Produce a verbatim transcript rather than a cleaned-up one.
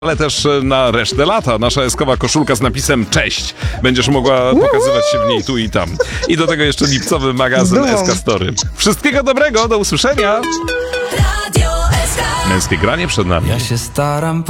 ale też na resztę lata. Nasza eskowa koszulka z napisem cześć. Będziesz mogła pokazywać się w niej tu i tam. I do tego jeszcze lipcowy magazyn S K Story. Wszystkiego dobrego, do usłyszenia. Męskie granie przed nami. Ja się staram